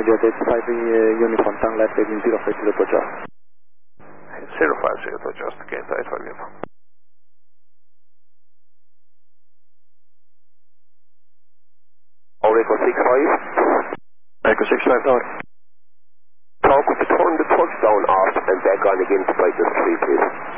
Jet 85 Uniform, tongue left heading 050 to adjust. 050 to adjust, again, 85 Uniform. Echo 65. Echo 65 now. Talk with the turn the touchdown off and back on again to flight just 3, please.